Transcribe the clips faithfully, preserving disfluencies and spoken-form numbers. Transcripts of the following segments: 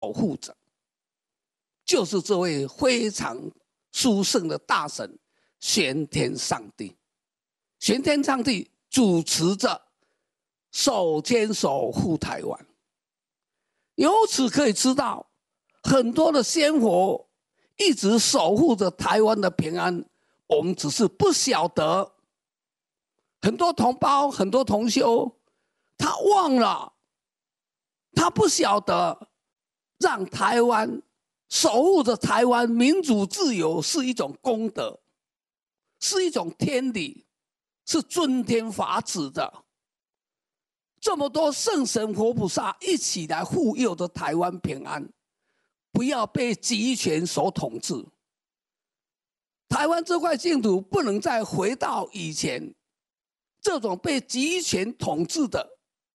守护者，就是这位非常殊胜的大神玄天上帝。玄天上帝主持着手牵手护台湾，由此可以知道，很多的仙佛一直守护着台湾的平安，我们只是不晓得。很多同胞，很多同修，他忘了，他不晓得，让台湾守护着台湾民主自由是一种功德，是一种天理，是尊天法旨的。这么多圣神活菩萨一起来护佑着台湾平安，不要被集权所统治。台湾这块净土不能再回到以前这种被集权统治的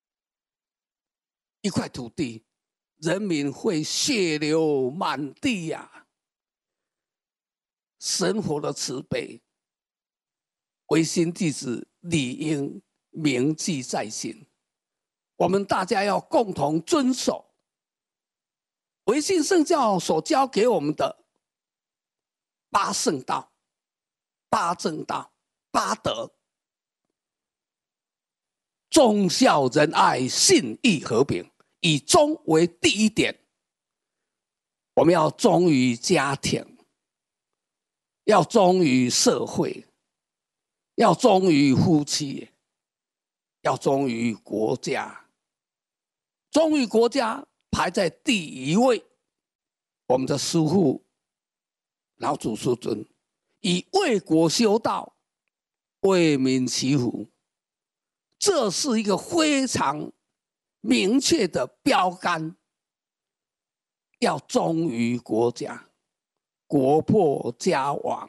一块土地，人民会血流满地呀、啊！神佛的慈悲，唯心弟子理应铭记在心。我们大家要共同遵守唯信圣教所教给我们的八圣道、八正道、八德。忠孝仁爱信义和平，以忠为第一点。我们要忠于家庭，要忠于社会，要忠于夫妻，要忠于国家。忠于国家排在第一位。我们的师父老祖师尊以为国修道，为民祈福，这是一个非常明确的标杆。要忠于国家，国破家亡。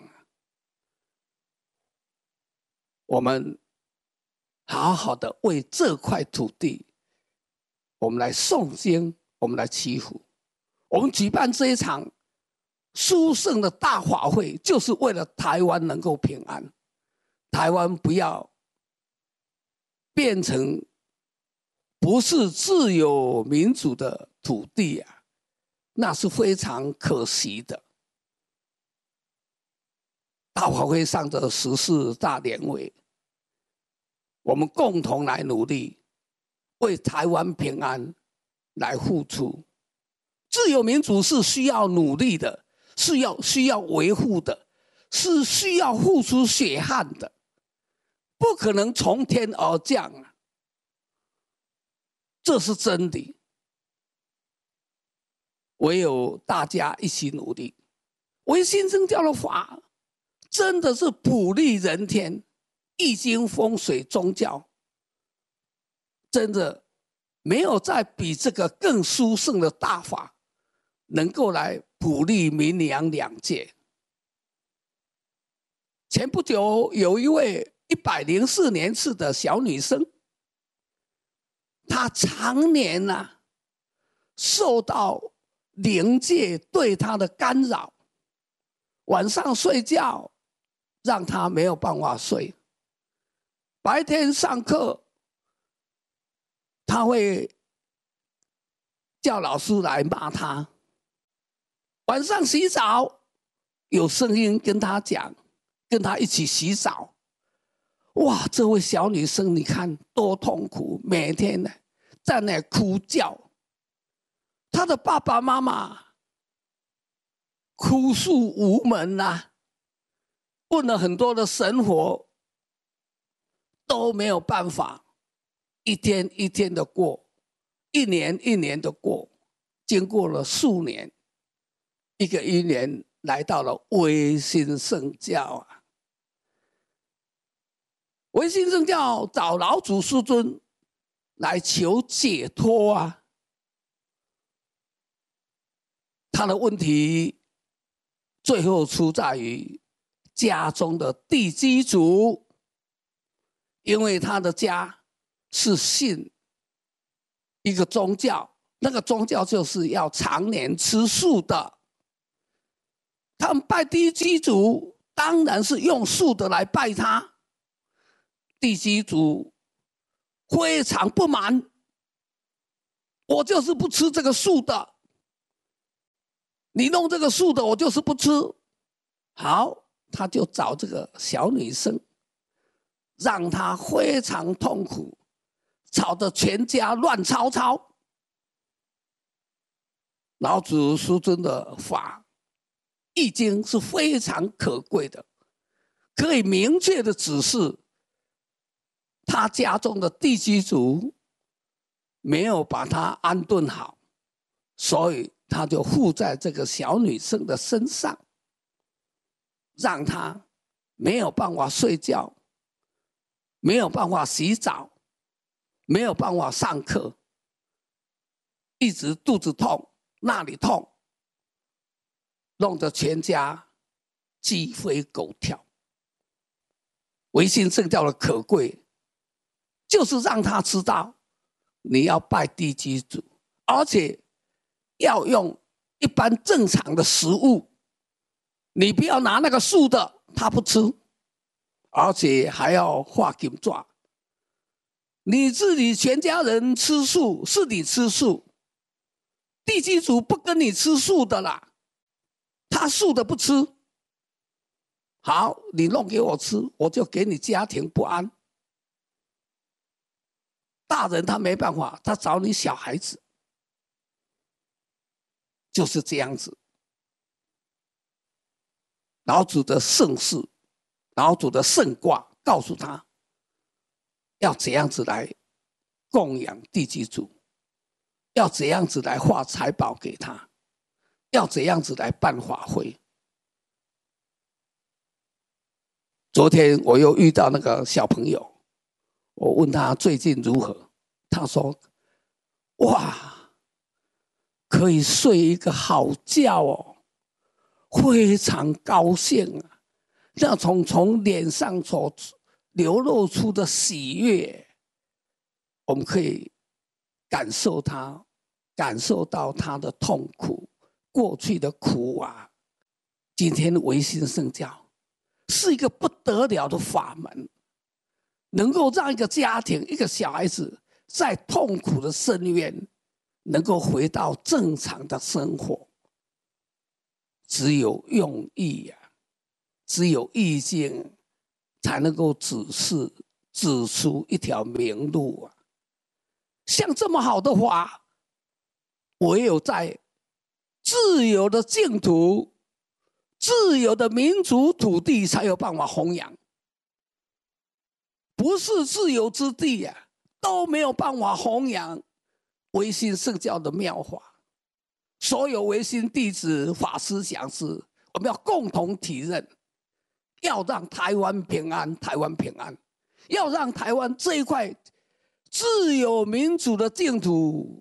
我们好好的为这块土地，我们来诵经，我们来祈福。我们举办这一场殊胜的大法会，就是为了台湾能够平安，台湾不要变成不是自由民主的土地啊，那是非常可惜的。大法会上的十四大联委，我们共同来努力，为台湾平安来付出。自由民主是需要努力的，是要需要维护的，是需要付出血汗的，不可能从天而降啊！这是真理。唯有大家一起努力，唯心圣教的法真的是普利人天，易经风水宗教，真的没有再比这个更殊胜的大法能够来普利民良两界。前不久有一位一百零四年次的小女生，她常年啊受到灵界对她的干扰，晚上睡觉让她没有办法睡，白天上课她会叫老师来骂她，晚上洗澡有声音跟她讲，跟她一起洗澡。哇，这位小女生你看多痛苦，每天呢在那哭叫，她的爸爸妈妈哭诉无门啊，问了很多的神佛都没有办法，一天一天的过，一年一年的过，经过了数年，一个一年来到了唯心圣教啊。唯心圣教找老祖师尊来求解脱啊，他的问题最后出在于家中的地基主，因为他的家是信一个宗教，那个宗教就是要常年吃素的。他们拜地基主当然是用素的来拜他，地基主非常不满，我就是不吃这个素的， 你弄这个素的，我就是不吃。好，他就找这个小女生，让她非常痛苦，吵得全家乱吵吵。老子师尊的法《易经》是非常可贵的，可以明确的指示他家中的地基主没有把他安顿好，所以他就附在这个小女生的身上，让她没有办法睡觉，没有办法洗澡，没有办法上课，一直肚子痛，那里痛，弄得全家鸡飞狗跳。唯心圣教的可贵，就是让他知道你要拜地基主，而且要用一般正常的食物，你不要拿那个素的，他不吃，而且还要画金爪。你自己全家人吃素，是你吃素，地基主不跟你吃素的啦，他素的不吃。好，你弄给我吃，我就给你家庭不安。大人他没办法，他找你小孩子，就是这样子。老子的圣事，老子的圣卦告诉他要怎样子来供养地基主，要怎样子来画财宝给他，要怎样子来办法会。昨天我又遇到那个小朋友，我问他最近如何，他说：“哇，可以睡一个好觉哦，非常高兴啊！那种从脸上所流露出的喜悦，我们可以感受他，感受到他的痛苦，过去的苦啊。今天的唯心圣教是一个不得了的法门，能够让一个家庭、一个小孩子在痛苦的深渊，能够回到正常的生活。只有用意啊，只有意境，才能够指示、指出一条明路啊！像这么好的法，唯有在自由的净土、自由的民族土地才有办法弘扬。不是自由之地啊，都没有办法弘扬唯心圣教的妙法。所有唯心弟子、法师、讲师，我们要共同体认，要让台湾平安，台湾平安，要让台湾这一块自由民主的净土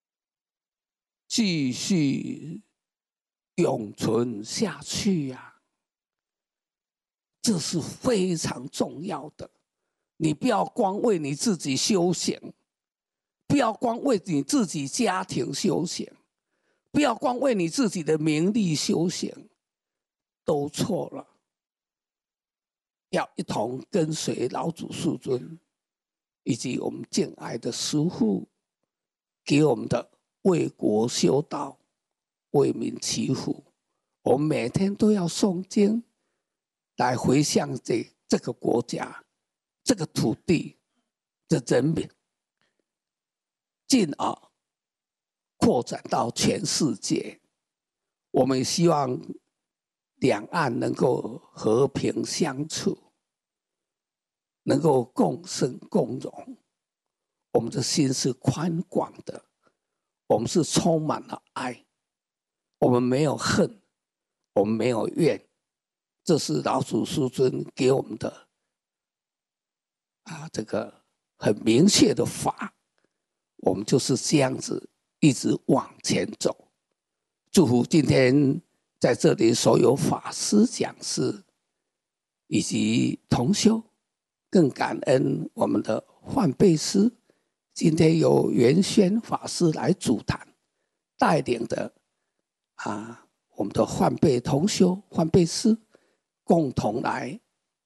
继续永存下去呀、啊！这是非常重要的。你不要光为你自己修行，不要光为你自己家庭修行，不要光为你自己的名利修行，都错了。要一同跟随老祖师尊以及我们敬爱的师父给我们的为国修道、为民祈福。我们每天都要诵经，来回向这这个国家、这个土地的人民，进而扩展到全世界。我们希望两岸能够和平相处，能够共生共荣。我们的心是宽广的，我们是充满了爱，我们没有恨，我们没有怨。这是老祖师尊给我们的啊，这个很明确的法。我们就是这样子一直往前走。祝福今天在这里所有法师、讲师以及同修，更感恩我们的换辈师。今天由元轩法师来主谈，带领的啊，我们的换辈同修、换辈师共同来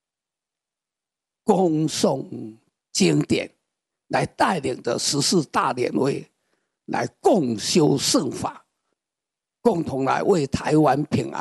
恭诵经典，来带领的十四大典位来共修圣法。 共同来为台湾平安。